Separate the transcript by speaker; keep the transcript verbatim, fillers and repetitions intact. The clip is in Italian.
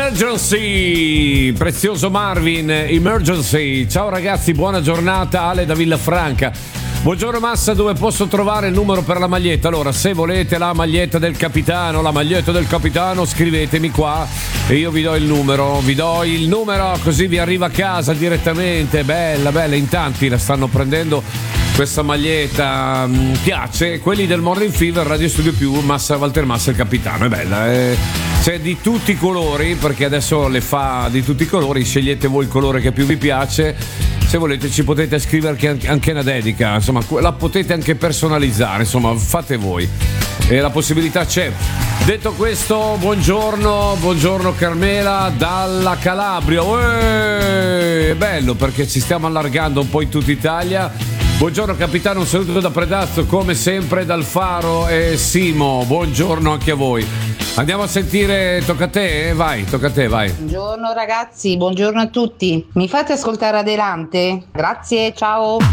Speaker 1: Emergency, prezioso Marvin, Emergency. Ciao ragazzi, buona giornata. Ale da Villafranca. Buongiorno Massa, dove posso trovare il numero per la maglietta? Allora, se volete la maglietta del capitano, la maglietta del capitano, scrivetemi qua e io vi do il numero, vi do il numero così vi arriva a casa direttamente. Bella, bella, in tanti la stanno prendendo questa maglietta, mi piace. Quelli del Morning Fever, Radio Studio Più, Massa, Walter Massa, il capitano, è bella, eh. C'è di tutti i colori, perché adesso le fa di tutti i colori, scegliete voi il colore che più vi piace. Se volete ci potete scrivere anche una dedica, insomma la potete anche personalizzare, insomma fate voi, e la possibilità c'è. Detto questo, buongiorno, buongiorno Carmela dalla Calabria. Uè, è bello perché ci stiamo allargando un po' in tutta Italia. Buongiorno capitano, un saluto da Predazzo come sempre dal Faro e Simo, buongiorno anche a voi. Andiamo a sentire, tocca a te, vai, tocca a te, vai.
Speaker 2: Buongiorno ragazzi, buongiorno a tutti. Mi fate ascoltare Adelante? Grazie, ciao.